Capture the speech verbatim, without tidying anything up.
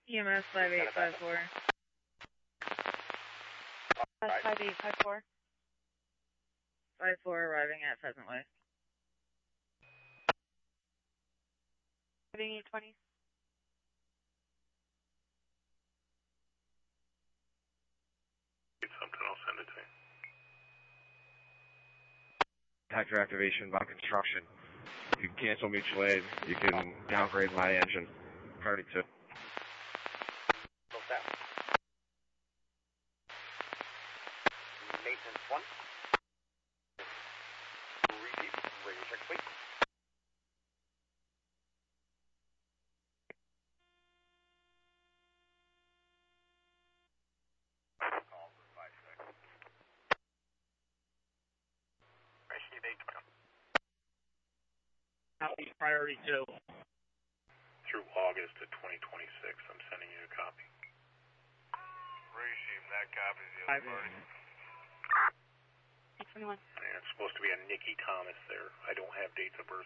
E M S five eight five four. five eight five four. five four arriving at Pheasant Way. Heading eight twenty. Get something, I'll send it to you. Hector activation by construction. You can cancel mutual aid. You can downgrade my engine. Party two. Close down. Maintenance one. Repeat. Radio check, please. Call for five seconds. Receive eight twenty. Southeast priority two. Through August of twenty twenty-six, I'm sending you a copy. Regime, that copy's the Five. other party. eight twenty-one. And it's supposed to be a Nikki Thomas there. I don't have dates of birth